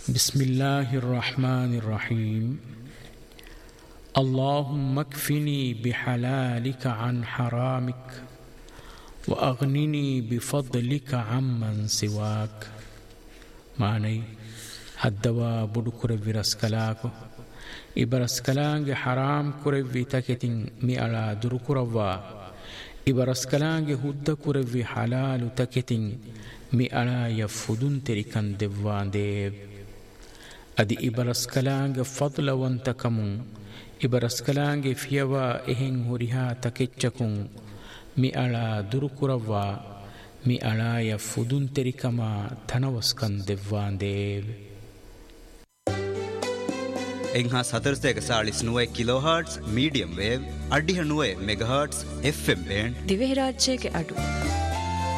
بسم الله الرحمن الرحيم اللهم اكفني بحلالك عن حرامك وأغنني بفضلك عمن سواك. معني هدوا بدكر برسكلاكو إبرسكلانج حرام كرفي تكتين مئلا دركروا إبرسكلانج هد كرفي حلال تكتين مئلا يفدن تركن دوان ديب أدي إبرسكلانج فضل وانتكمون إبرسكلانج فيوا إهن هريها تكتشكون مئلا دركروا مئلا يفدن تركما تنوسكن دوان ديب එංහා 449 කිලෝහර්ට්ස් medium wave 890 මෙගාහර්ට්ස් FM බෑන්ඩ් දිවෙහි රාජ්‍යයේ අඩු